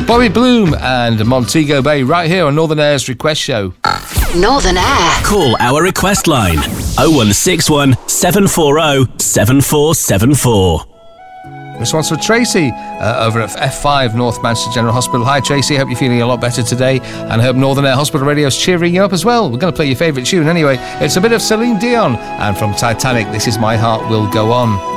Bobby Bloom and Montego Bay right here on Northern Air's Request Show. Northern Air. Call our request line 0161 740 7474. This one's for Tracy over at F5 North Manchester General Hospital. Hi Tracy, hope you're feeling a lot better today, and I hope Northern Air Hospital Radio's cheering you up as well. We're going to play your favourite tune anyway. It's a bit of Celine Dion, and from Titanic, this is My Heart Will Go On.